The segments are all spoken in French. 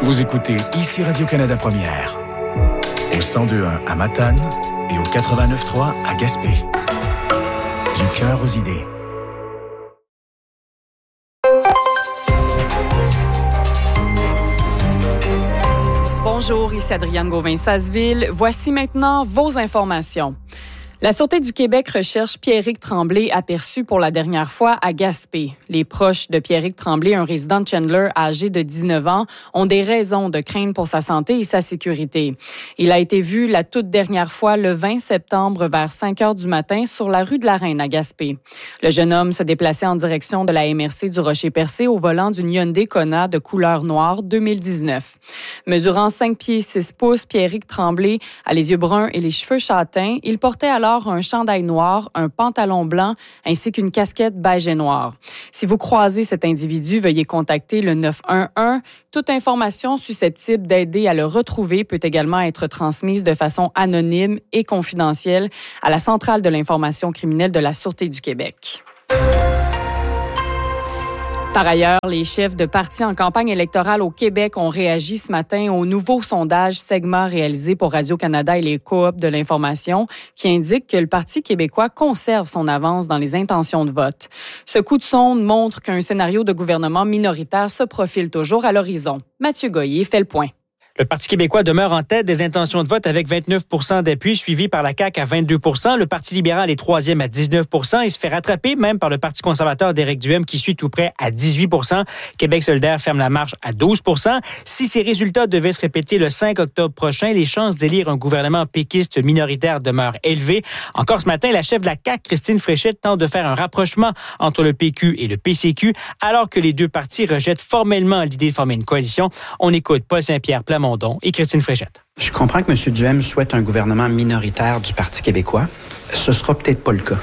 Vous écoutez ici Radio-Canada Première, au 102.1 à Matane et au 89.3 à Gaspé. Du cœur aux idées. Bonjour, ici Adrienne Gauvin-Sasseville. Voici maintenant vos informations. La Sûreté du Québec recherche Pierrick Tremblay aperçu pour la dernière fois à Gaspé. Les proches de Pierrick Tremblay, un résident de Chandler âgé de 19 ans, ont des raisons de craindre pour sa santé et sa sécurité. Il a été vu la toute dernière fois le 20 septembre vers 5 heures du matin sur la rue de la Reine à Gaspé. Le jeune homme se déplaçait en direction de la MRC du Rocher-Percé au volant d'une Hyundai Kona de couleur noire 2019. Mesurant 5 pieds 6 pouces, Pierrick Tremblay a les yeux bruns et les cheveux châtains. Il portait alors un chandail noir, un pantalon blanc ainsi qu'une casquette beige et noire. Si vous croisez cet individu, veuillez contacter le 911. Toute information susceptible d'aider à le retrouver peut également être transmise de façon anonyme et confidentielle à la Centrale de l'information criminelle de la Sûreté du Québec. Par ailleurs, les chefs de partis en campagne électorale au Québec ont réagi ce matin au nouveau sondage segment réalisé pour Radio-Canada et les coops de l'information qui indique que le Parti québécois conserve son avance dans les intentions de vote. Ce coup de sonde montre qu'un scénario de gouvernement minoritaire se profile toujours à l'horizon. Mathieu Goyer fait le point. Le Parti québécois demeure en tête des intentions de vote avec 29 % d'appui, suivi par la CAQ à 22 % Le Parti libéral est troisième à 19 % et se fait rattraper même par le Parti conservateur d'Éric Duhem qui suit tout près à 18 % Québec solidaire ferme la marche à 12 % Si ces résultats devaient se répéter le 5 octobre prochain, les chances d'élire un gouvernement péquiste minoritaire demeurent élevées. Encore ce matin, la chef de la CAQ, Christine Fréchette, tente de faire un rapprochement entre le PQ et le PCQ, alors que les deux partis rejettent formellement l'idée de former une coalition. On écoute Paul Saint-Pierre Plamondon et Christine Fréchette. Je comprends que M. Duhem souhaite un gouvernement minoritaire du Parti québécois. Ce sera peut-être pas le cas.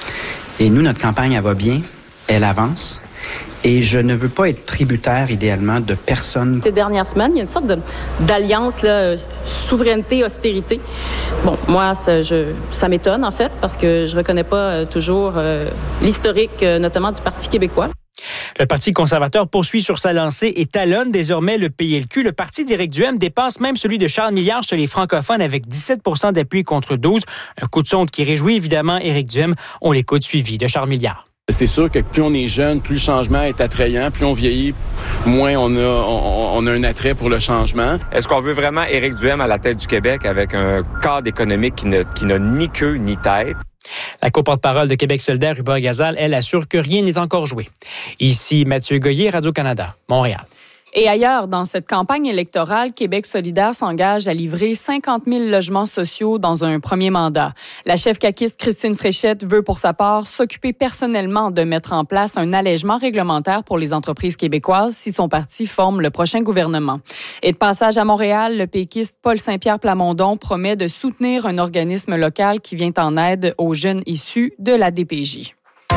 Et nous, notre campagne, elle va bien, elle avance. Et je ne veux pas être tributaire, idéalement, de personne. Ces dernières semaines, il y a une sorte d'alliance, souveraineté-austérité. Bon, moi, ça m'étonne, en fait, parce que je reconnais pas toujours l'historique, notamment du Parti québécois. Le Parti conservateur poursuit sur sa lancée et talonne désormais le PLQ. Le parti d'Éric Duhem dépasse même celui de Charles Milliard chez les francophones avec 17 % d'appui contre 12 Un coup de sonde qui réjouit évidemment Éric Duhem. On l'écoute suivi de Charles Milliard. C'est sûr que plus on est jeune, plus le changement est attrayant. Plus on vieillit, moins on a un attrait pour le changement. Est-ce qu'on veut vraiment Éric Duhem à la tête du Québec avec un cadre économique qui n'a ni queue ni tête? La co-porte-parole de Québec solidaire, Hubert Gazal, elle assure que rien n'est encore joué. Ici Mathieu Goyer, Radio-Canada, Montréal. Et ailleurs, dans cette campagne électorale, Québec solidaire s'engage à livrer 50 000 logements sociaux dans un premier mandat. La chef caquiste Christine Fréchette veut, pour sa part, s'occuper personnellement de mettre en place un allègement réglementaire pour les entreprises québécoises si son parti forme le prochain gouvernement. Et de passage à Montréal, le péquiste Paul Saint-Pierre Plamondon promet de soutenir un organisme local qui vient en aide aux jeunes issus de la DPJ.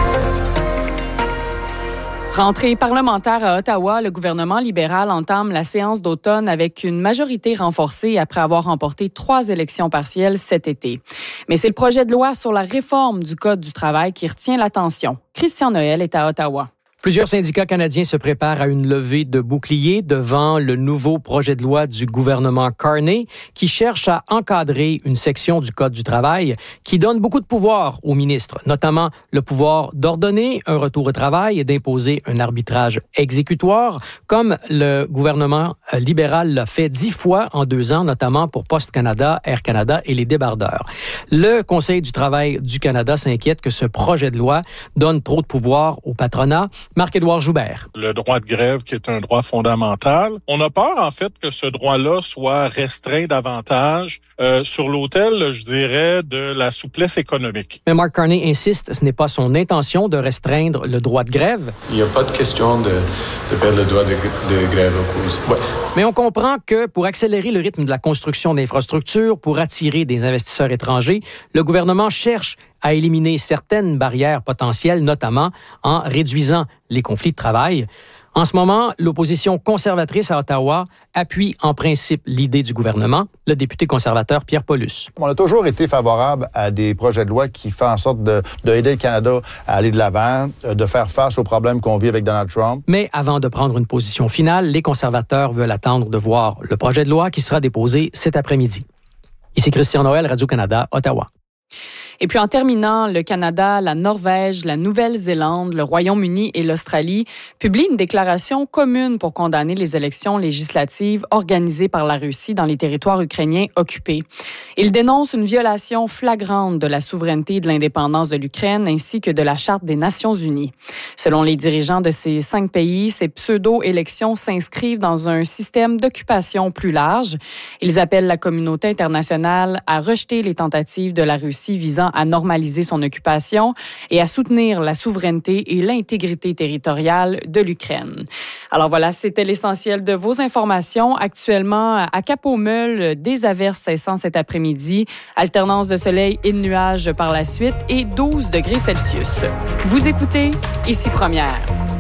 Rentrée parlementaire à Ottawa, le gouvernement libéral entame la séance d'automne avec une majorité renforcée après avoir remporté 3 élections partielles cet été. Mais c'est le projet de loi sur la réforme du Code du travail qui retient l'attention. Christian Noël est à Ottawa. Plusieurs syndicats canadiens se préparent à une levée de boucliers devant le nouveau projet de loi du gouvernement Carney qui cherche à encadrer une section du Code du travail qui donne beaucoup de pouvoir aux ministres, notamment le pouvoir d'ordonner un retour au travail et d'imposer un arbitrage exécutoire, comme le gouvernement libéral l'a fait 10 fois en 2 ans, notamment pour Post Canada, Air Canada et les débardeurs. Le Conseil du travail du Canada s'inquiète que ce projet de loi donne trop de pouvoir au patronat. Marc-Édouard Joubert. Le droit de grève qui est un droit fondamental. On a peur, en fait, que ce droit-là soit restreint davantage sur l'autel, je dirais, de la souplesse économique. Mais Mark Carney insiste, ce n'est pas son intention de restreindre le droit de grève. Il n'y a pas de question de perdre le droit de grève au cause. Ouais. Mais on comprend que pour accélérer le rythme de la construction d'infrastructures, pour attirer des investisseurs étrangers, le gouvernement cherche à éliminer certaines barrières potentielles, notamment en réduisant les conflits de travail. En ce moment, l'opposition conservatrice à Ottawa appuie en principe l'idée du gouvernement, le député conservateur Pierre Paulus. On a toujours été favorable à des projets de loi qui font en sorte d'aider le Canada à aller de l'avant, de faire face aux problèmes qu'on vit avec Donald Trump. Mais avant de prendre une position finale, les conservateurs veulent attendre de voir le projet de loi qui sera déposé cet après-midi. Ici Christian Noël, Radio-Canada, Ottawa. Et puis en terminant, le Canada, la Norvège, la Nouvelle-Zélande, le Royaume-Uni et l'Australie publient une déclaration commune pour condamner les élections législatives organisées par la Russie dans les territoires ukrainiens occupés. Ils dénoncent une violation flagrante de la souveraineté et de l'indépendance de l'Ukraine ainsi que de la Charte des Nations unies. Selon les dirigeants de ces 5 pays, ces pseudo-élections s'inscrivent dans un système d'occupation plus large. Ils appellent la communauté internationale à rejeter les tentatives de la Russie visant à normaliser son occupation et à soutenir la souveraineté et l'intégrité territoriale de l'Ukraine. Alors voilà, c'était l'essentiel de vos informations. Actuellement, à Cap-au-Meul, des averses cessant cet après-midi, alternance de soleil et de nuages par la suite et 12 degrés Celsius. Vous écoutez Ici Première.